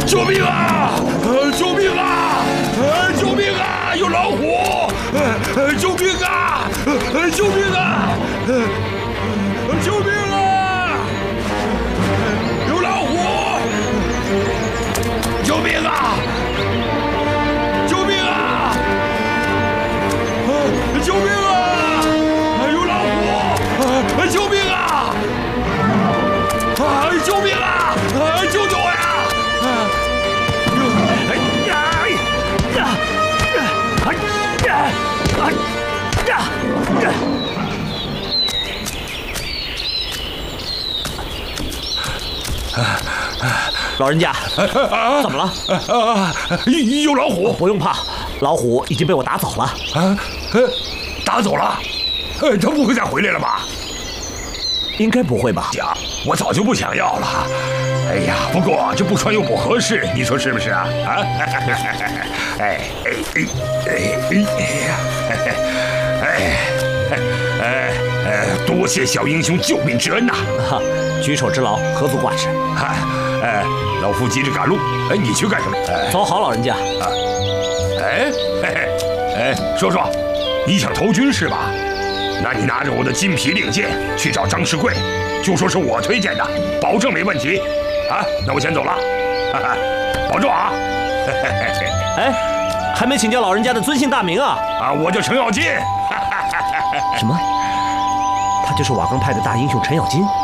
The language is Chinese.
救命啊！救命啊！救命啊！有老虎！救命啊！救命啊！救命啊！有老虎！救命啊！救命啊！救命啊！有老虎！救命啊！救命啊！救救我呀！ 老人家，怎么了？ 有老虎！ 不用怕，老虎已经被我打走了。 打走了？他不会再回来了吧？ 应该不会吧？ 呀，我早就不想要了。哎呀，不过这不穿又不合适，你说是不是啊？啊！多谢小英雄救命之恩呐！ 举手之劳，何足挂齿。 老夫急着赶路，你去干什么？ 走好，老人家。 说说，你想投军是吧？那你拿着我的金皮令箭去找张世贵，就说是我推荐的，保证没问题。啊，那我先走了，保重啊！ 还没请教老人家的尊姓大名啊？ 我叫程咬金。 什么？他就是瓦岗派的大英雄程咬金？